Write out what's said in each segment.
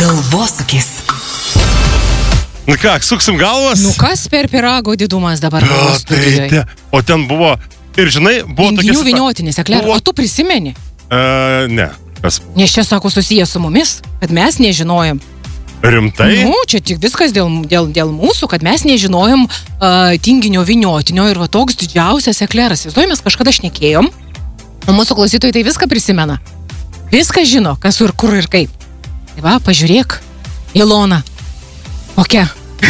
Galvosūkis. Nu ką, suksim galvas? Nu kas per pyrago didumas dabar buvo studijoje? O ten buvo, ir žinai, buvo tokia... Vinginių vyniotinis, Ekler, o tu prisimeni? Ne. Kas? Nes čia, sako, susijęs su mumis, kad mes nežinojom. Rimtai? Nu, čia tik viskas dėl mūsų, kad mes nežinojom tinginio vyniotinio ir va toks didžiausias Ekleras. Mes kažkada šnekėjom, o mūsų klausytojai tai viską prisimena. Viską žino, kas ir kur ir kaip. Tai va, pažiūrėk, Ilona. Kokia?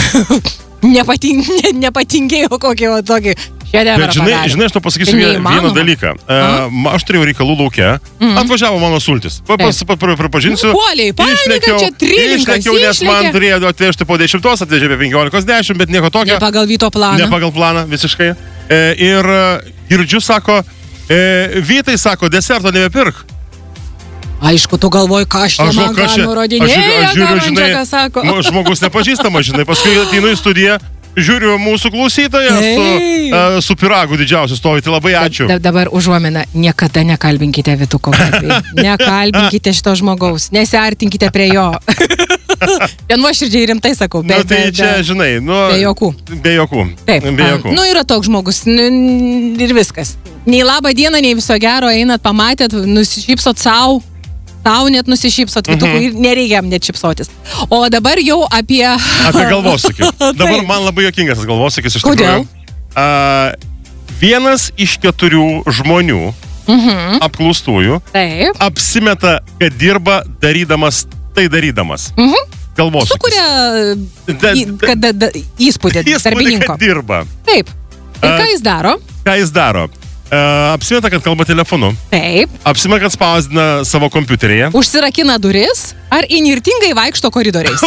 Nepatingėjo kokį o tokį šedevrą padarė. Bet žinai, aš to pasakysiu vieną dalyką. Aš turėjau reikalų lauke, atvažiavo mano sultis. Pripažinsiu, puoliai, panika, čia trilinkas, išlėkiau, nes man turėjo atvežti po 10, atvežė apie 15:10, bet nieko tokio. Ne pagal Vyto planą. Ne pagal planą, visiškai. Ir girdžiu, sako, Vytai, sako, deserto nebepirk. Aišku, tu galvoji, ką aš man ką nurodinėja, ką sako. Žmogus nepažįstamas, žinai, paskui ateinu į studiją, žiūriu mūsų klausytoją su pyragu didžiausiu stovi, tai labai ačiū. Dabar užuomina, niekada nekalbinkite Vytuko gatvėje. Nekalbinkite šito žmogaus, nesiartinkite prie jo. Vien nuoširdžiai rimtai sakau. Nu, tai čia, žinai, be jokų. Be jokų. Taip. Be jokų. Nu, yra toks žmogus ir viskas. Nei labą dieną, nei viso gero, einat, pamatėt, nusišypsot savo. Tau net nusišypsot, Vytukui ir nereikia jam net šypsotis. O dabar jau apie... Apie galvosūkį. Dabar man labai juokingas tas galvosūkis iš tikrųjų. Vienas iš 4 žmonių, apklaustųjų, apsimeta, kad dirba darydamas. Galvosūkis. Sukuria įspūdį darbininko. Kad dirba. Taip. Ir ką jis daro? Apsimeta, kad kalba telefonu. Taip. Apsimeta, kad spausdina savo kompiuteryje. Užsirakina duris ar įnirtingai vaikšto koridoriais?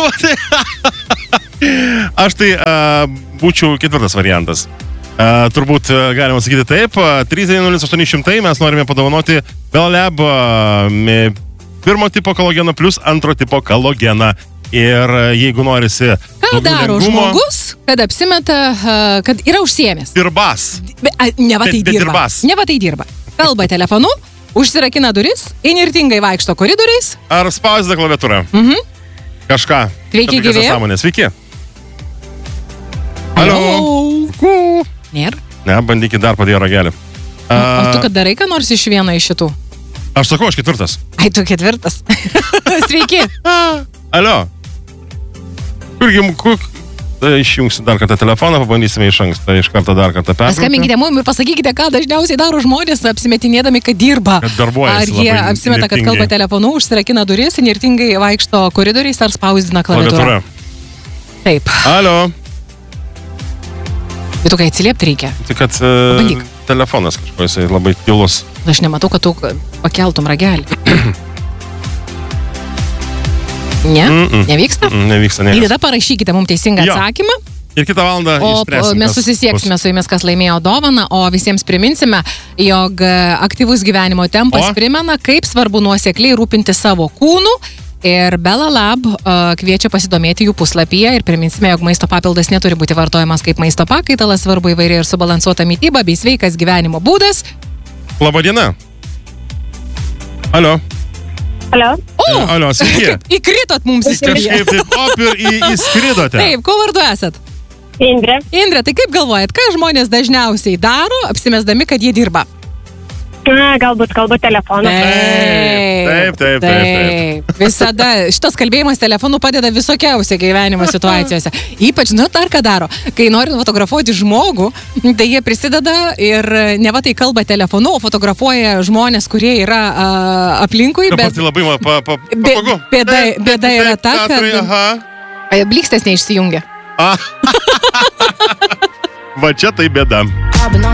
Aš tai būčiau 4 variantas. Turbūt galima sakyti taip. 30800 mes norime padovanoti Belab 1 tipo kolageną plus 2 tipo kolageną. Ir jeigu norisi... Ką daro žmogus, kad apsimeta, kad yra užsiėmęs? Dirbas. Ne va tai dirba. Kalba telefonu, užsirakina duris, įnirtingai vaikšto koridoriais. Ar spausdina klaviatūrą? Kažką. Sveiki, gyvi. Sveiki. Alio. Nėra? Ne, bandykit dar padėjo ragelį. O tu kad darai, ką nors iš vieno iš šitų? Aš sakau, aš 4. Ai, tu 4. Sveiki. Alio. Išjungsiu dar kartą telefoną, pabandysime iš anksto, iš karto dar kartą perskambinti. Paskambinkite mums ir pasakykite, ką dažniausiai daro žmonės, apsimetinėdami, kad dirba. Kad darbuojasi. Ar jie apsimeta, kad kalba telefonu, užsirakina duris, įnirtingai vaikšto koridoriais ar spausdina klaviatūrą. Taip. Alio. Bet tu kai atsiliepti reikia. Tik kad telefonas kažko, jisai labai tylus. Aš nematau, kad tu pakeltum ragelį. Ne? Nevyksta? Nevyksta. Ir tada parašykite mums teisingą atsakymą. Ir kitą valandą išspręsime. O mes susisieksime su jumis, kas laimėjo dovaną, o visiems priminsime, jog aktyvus gyvenimo tempas primena, kaip svarbu nuosekliai rūpinti savo kūnu. Ir Belab kviečia pasidomėti jų puslapyje ir priminsime, jog maisto papildas neturi būti vartojamas kaip maisto pakaitalas, svarbu įvairiai ir subalansuota mityba bei sveikas gyvenimo būdas. Labadiena. Alio. Alio. Alio, sveiki. Įkritot mums į studiją. Kažkaip taip, ir įskridote. Taip, ko vardu esat? Indrė. Indrė, tai kaip galvojat, ką žmonės dažniausiai daro, apsimesdami, kad jie dirba? Galbūt kalba telefonu. Taip. Visada šitas kalbėjimas telefonu padeda visokiausia gyvenimo situacijose. Ypač, dar ką daro. Kai nori fotografuoti žmogų, tai jie prisideda ir ne va tai kalba telefonu, o fotografuoja žmonės, kurie yra aplinkui. Bet labai patogu. Bėda yra ta, kad blykstės neišsijungia. Va čia tai bėda.